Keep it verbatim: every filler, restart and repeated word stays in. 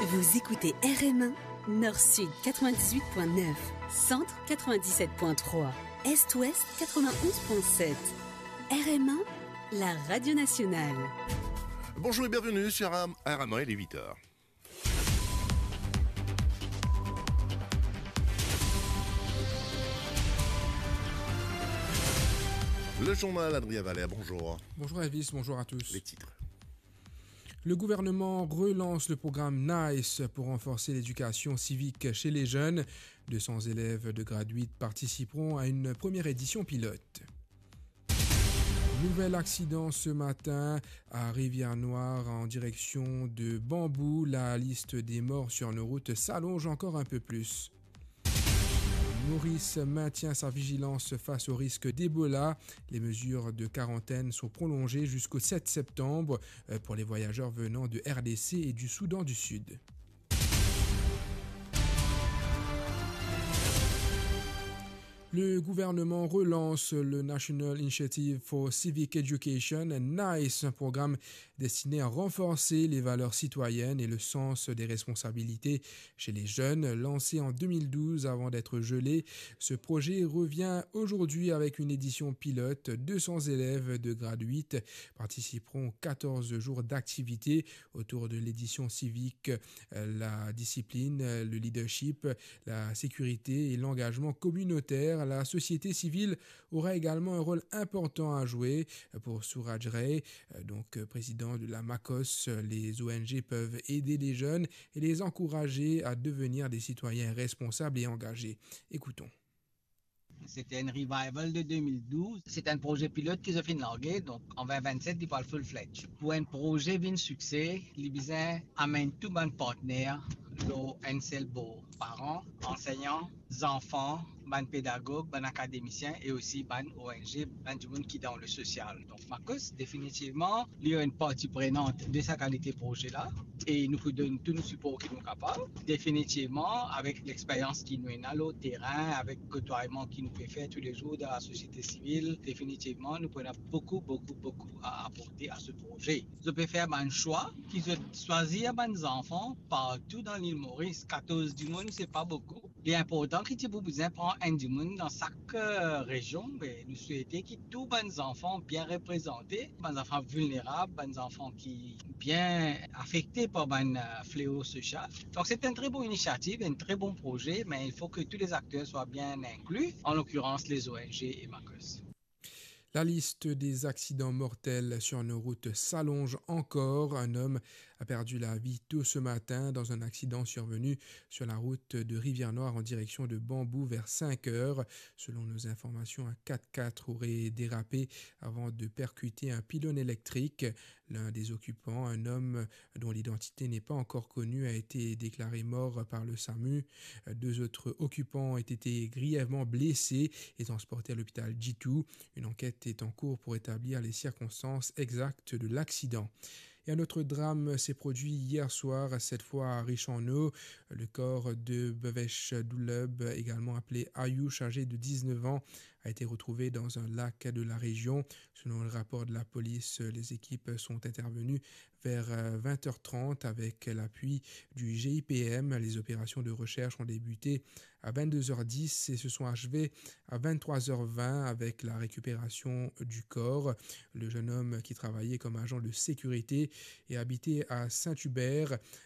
Vous écoutez R M un, Nord-Sud quatre-vingt-dix-huit virgule neuf, Centre quatre-vingt-dix-sept virgule trois, Est-Ouest quatre-vingt-onze virgule sept. R M un, la radio nationale. Bonjour et bienvenue sur R M un, il est huit heures. Le journal, Adrien Valère, bonjour. Bonjour Elvis, bonjour à tous. Les titres. Le gouvernement relance le programme NICE pour renforcer l'éducation civique chez les jeunes. deux cents élèves de grade huit participeront à une première édition pilote. Nouvel accident ce matin à Rivière-Noire en direction de Bambou. La liste des morts sur nos routes s'allonge encore un peu plus. Maurice maintient sa vigilance face au risque d'Ebola. Les mesures de quarantaine sont prolongées jusqu'au sept septembre pour les voyageurs venant de R D C et du Soudan du Sud. Le gouvernement relance le National Initiative for Civic Education, NICE, un programme destiné à renforcer les valeurs citoyennes et le sens des responsabilités chez les jeunes. Lancé en deux mille douze avant d'être gelé, ce projet revient aujourd'hui avec une édition pilote. deux cents élèves de grade huit participeront aux quatorze jours d'activité autour de l'édition civique, la discipline, le leadership, la sécurité et l'engagement communautaire. La société civile aura également un rôle important à jouer. Pour Suraj Ray, donc président de la MACOS, les O N G peuvent aider les jeunes et les encourager à devenir des citoyens responsables et engagés. Écoutons. C'était un revival de deux mille douze. C'est un projet pilote qui se fait larguer, donc en vingt vingt-sept, il parle full-fledged. Pour un projet de succès, les besoins amènent tous les partenaires, un seul beau parents, enseignants, enfants, ban pédagogues, ban académiciens et aussi ban O N G, ban du monde qui est dans le social. Donc Marcos, définitivement, il y a une partie prenante de sa qualité projet-là et nous donne tout le support qui nous est capable. Définitivement, avec l'expérience qui nous est dans le terrain, avec le côtoiement qui nous peut faire tous les jours dans la société civile, définitivement, nous prenons beaucoup, beaucoup, beaucoup à apporter à ce projet. Je peux faire un choix qui se choisir des enfants partout dans l'île Maurice. quatorze du monde, c'est pas beaucoup. Il est important que tu puisses prendre un du monde dans chaque euh, région. Mais nous souhaitons que tous les enfants bien représentés, les enfants vulnérables, les enfants qui sont bien affectés par un euh, fléau social. Donc c'est une très bonne initiative, un très bon projet, mais il faut que tous les acteurs soient bien inclus, en l'occurrence les O N G et MACOS. La liste des accidents mortels sur nos routes s'allonge encore. Un homme a perdu la vie tôt ce matin dans un accident survenu sur la route de Rivière-Noire en direction de Bambou vers cinq heures. Selon nos informations, un quatre-quatre aurait dérapé avant de percuter un pylône électrique. L'un des occupants, un homme dont l'identité n'est pas encore connue, a été déclaré mort par le SAMU. Deux autres occupants ont été grièvement blessés et transportés à l'hôpital G deux. Une enquête est en cours pour établir les circonstances exactes de l'accident. Et un autre drame s'est produit hier soir, cette fois à Richon-Eau. Le corps de Bevesh Douleb, également appelé Ayouch, âgé de dix-neuf ans, a été retrouvé dans un lac de la région. Selon le rapport de la police, les équipes sont intervenues vers vingt heures trente avec l'appui du G I P M. Les opérations de recherche ont débuté à vingt-deux heures dix et se sont achevées à vingt-trois heures vingt avec la récupération du corps. Le jeune homme qui travaillait comme agent de sécurité et habitait à Saint-Hubert